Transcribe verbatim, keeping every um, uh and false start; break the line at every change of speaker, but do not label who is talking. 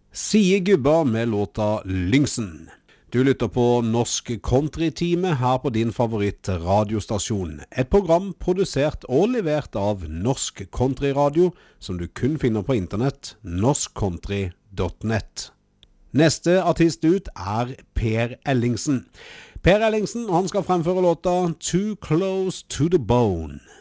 Sie Gubba med låta Lyngsen. Du lytter på Norsk Country-time her på din favoritt radiostasjon. Et program produsert og levert av Norsk Country-radio, som du kun finner på internett, norsk country punktum net. Neste artist ut er Per Ellingsen. Per Ellingsen, han skal fremføre låta Too Close to the Bone.